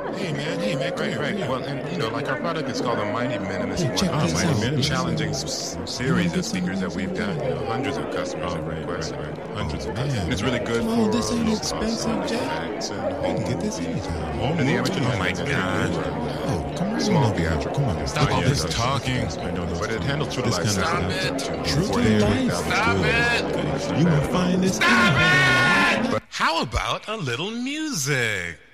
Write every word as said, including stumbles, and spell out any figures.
Hey man, hey man, Right, right. Well, and you know, like our product is called a Mighty Minimus. Hey, check one this of out. the most challenging s- series of speakers that we've done. You know, hundreds of customers have requested. Hundreds of customers. And it's really good Come on, for this ain't uh, expensive, Jack. effects and I home can get this movies. anytime. And the amateur Oh my God. Oh, come on. Small over here. theatrical. Come on. Stop all this Yeah, talking. I know those. But it handles true to life. kind of Stop stuff. it. True to life. Stop it. You gonna find this Stop out. it. How about a little music?